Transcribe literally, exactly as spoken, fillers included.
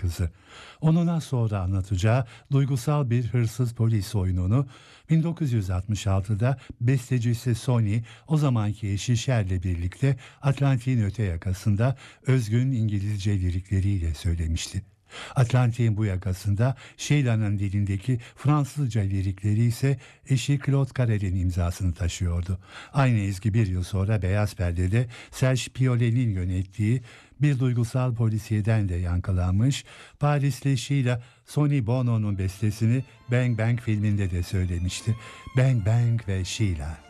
kızı. Onun az sonra anlatacağı duygusal bir hırsız polis oyununu bin dokuz yüz altmış altıda bestecisi Sonny, o zamanki eşi Cher'le birlikte Atlantik'in öte yakasında özgün İngilizce lirikleriyle söylemişti. Atlantik'in bu yakasında Sheila'nın dilindeki Fransızca lirikleri ise eşi Claude Carrel'in imzasını taşıyordu. Aynı ezgi bir yıl sonra Beyaz Perde'de Serge Piolet'in yönettiği bir duygusal polisiyeden de yankılanmış. Parisli Sheila, Sonny Bono'nun bestesini Bang Bang filminde de söylemişti. Bang Bang ve Sheila.